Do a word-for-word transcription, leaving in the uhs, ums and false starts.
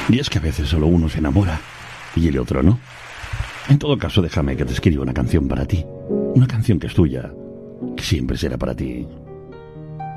Y es que a veces solo uno se enamora y el otro no. En todo caso, déjame que te escriba una canción para ti. Una canción que es tuya, que siempre será para ti.